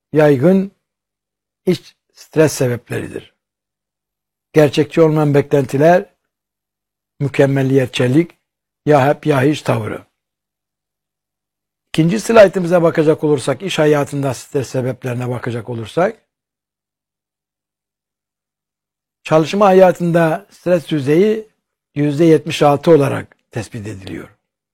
yaygın iç stres sebepleridir. Gerçekçi olmayan beklentiler, mükemmelliyetçilik, ya hep ya hiç tavrı. İkinci slaytımıza bakacak olursak, iş hayatında stres sebeplerine bakacak olursak, çalışma hayatında stres düzeyi %76 olarak tespit ediliyor.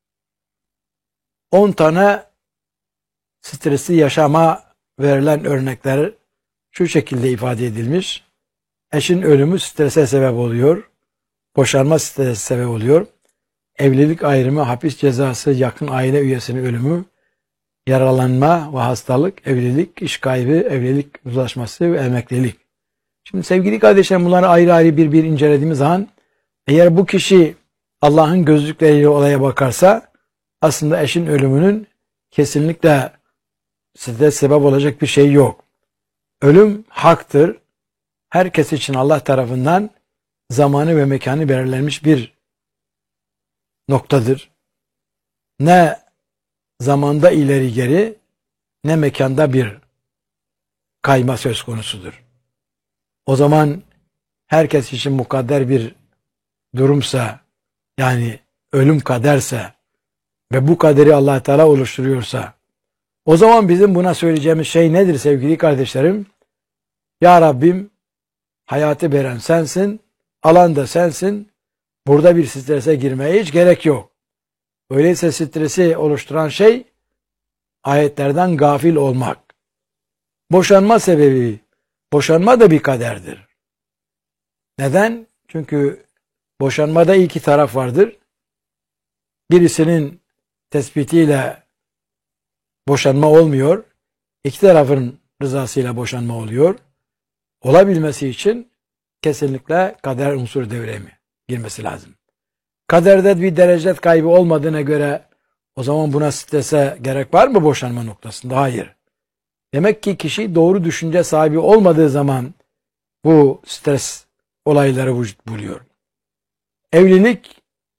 10 tane stresi yaşama verilen örnekler şu şekilde ifade edilmiş. Eşin ölümü strese sebep oluyor. Boşanma strese sebep oluyor. Evlilik ayrımı, hapis cezası, yakın aile üyesinin ölümü, yaralanma ve hastalık, evlilik, iş kaybı, evlilik uzlaşması ve emeklilik. Şimdi sevgili kardeşlerim, bunları ayrı ayrı bir incelediğimiz zaman eğer bu kişi Allah'ın gözlükleriyle olaya bakarsa aslında eşin ölümünün kesinlikle stres sebep olacak bir şey yok. Ölüm haktır. Herkes için Allah tarafından zamanı ve mekanı belirlenmiş bir noktadır. Ne zamanda ileri geri ne mekanda bir kayma söz konusudur. O zaman herkes için mukadder bir durumsa, yani ölüm kaderse ve bu kaderi Allah Teala oluşturuyorsa, o zaman bizim buna söyleyeceğimiz şey nedir sevgili kardeşlerim? Ya Rabbim, hayatı veren sensin, alan da sensin, burada bir strese girmeye hiç gerek yok. Öyleyse stresi oluşturan şey ayetlerden gafil olmak. Boşanma sebebi, boşanma da bir kaderdir. Neden? Çünkü boşanmada iki taraf vardır. Birisinin tespitiyle boşanma olmuyor. İki tarafın rızasıyla boşanma oluyor. Olabilmesi için kesinlikle kader unsuru devreye girmesi lazım. Kaderde bir derece kaybı olmadığına göre o zaman buna strese gerek var mı boşanma noktasında? Hayır. Demek ki kişi doğru düşünce sahibi olmadığı zaman bu stres olayları vücut buluyor. Evlilik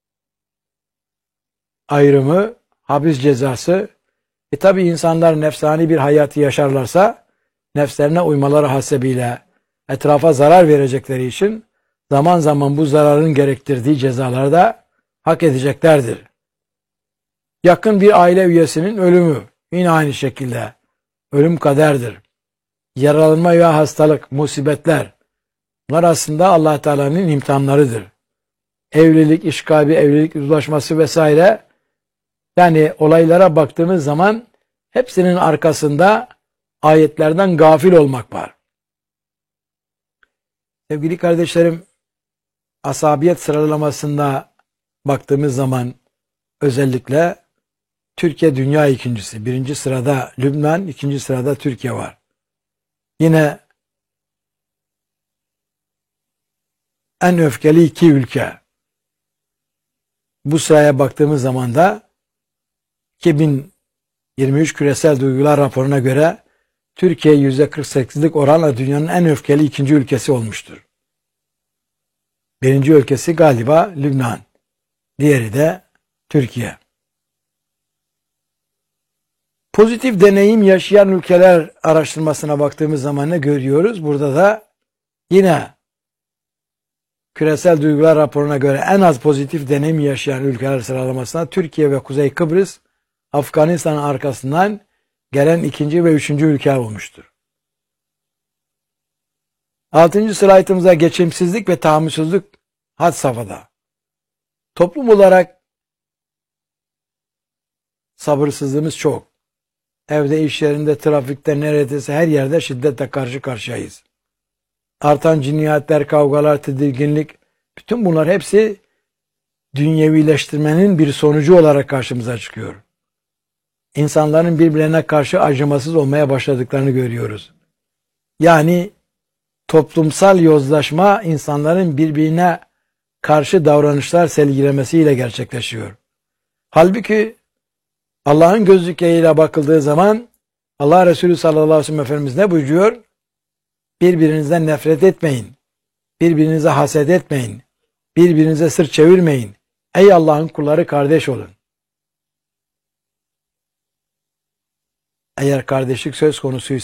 ayrımı, hapis cezası, tabi insanlar nefsani bir hayatı yaşarlarsa nefslerine uymaları hasebiyle etrafa zarar verecekleri için zaman zaman bu zararın gerektirdiği cezaları da hak edeceklerdir. Yakın bir aile üyesinin ölümü yine aynı şekilde ölüm kaderdir. Yaralanma veya hastalık, musibetler, bunlar aslında Allah Teala'nın imtihanlarıdır. Evlilik, iş kaybı, evlilik uzlaşması vesaire, yani olaylara baktığımız zaman hepsinin arkasında ayetlerden gafil olmak var. Sevgili kardeşlerim, asabiyet sıralamasında baktığımız zaman özellikle Türkiye dünya ikincisi. Birinci sırada Lübnan, ikinci sırada Türkiye var. Yine en öfkeli iki ülke. Bu sıraya baktığımız zaman da 2023 küresel duygular raporuna göre Türkiye %48'lik oranla dünyanın en öfkeli ikinci ülkesi olmuştur. Birinci ülkesi galiba Lübnan. Diğeri de Türkiye. Pozitif deneyim yaşayan ülkeler araştırmasına baktığımız zaman ne görüyoruz? Burada da yine küresel duygular raporuna göre en az pozitif deneyim yaşayan ülkeler sıralamasına Türkiye ve Kuzey Kıbrıs, Afganistan'ın arkasından gelen ikinci ve üçüncü ülke olmuştur. 6. slaytımıza geçimsizlik ve tahammülsüzlük had safhada. Toplum olarak sabırsızlığımız çok. Evde, iş yerinde, trafikte, neredeyse her yerde şiddetle karşı karşıyayız. Artan cinayetler, kavgalar, tedirginlik, bütün bunlar hepsi dünyevileştirmenin bir sonucu olarak karşımıza çıkıyor. İnsanların birbirlerine karşı acımasız olmaya başladıklarını görüyoruz. Yani toplumsal yozlaşma insanların birbirine karşı davranışlar sergilemesiyle gerçekleşiyor. Halbuki Allah'ın gözlükleriyle bakıldığı zaman Allah Resulü sallallahu aleyhi ve sellem Efendimiz ne buyuruyor? Birbirinizden nefret etmeyin. Birbirinize haset etmeyin. Birbirinize sırt çevirmeyin. Ey Allah'ın kulları, kardeş olun. Eğer kardeşlik söz konusuysa